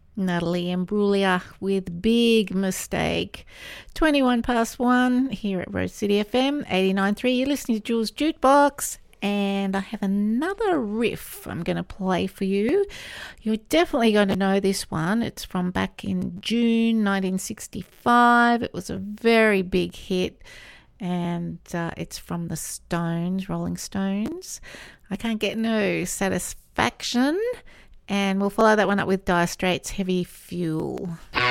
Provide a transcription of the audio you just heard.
Natalie Imbruglia with Big Mistake. 21 past 1 here at Rose City FM 89.3. You're listening to Jules Jukebox, and I have another riff I'm going to play for you. You're definitely going to know this one. It's from back in June 1965. It was a very big hit, and it's from the Stones, Rolling Stones. I Can't Get No Satisfaction. And we'll follow that one up with Dire Straits' Heavy Fuel.